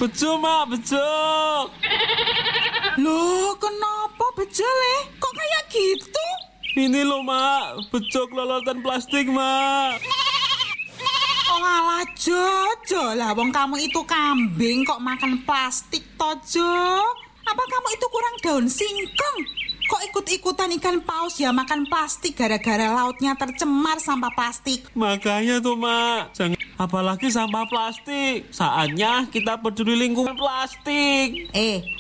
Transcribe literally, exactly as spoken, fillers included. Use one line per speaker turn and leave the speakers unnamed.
Bejo, Mak, bejo.
Loh, kenapa bejo, Le? Kok kayak gitu?
Ini loh, Mak, bejo kelolotan plastik, Mak.
Oh alah, Jojo. Lah, wong kamu itu kambing kok makan plastik, Tojo. Apa kamu itu kurang daun singkong? Kok ikut-ikutan ikan paus ya makan plastik gara-gara lautnya tercemar sampah plastik?
Makanya tuh, Mak, jangan apalagi sampah plastik. Saatnya kita peduli lingkungan plastik.
Eh,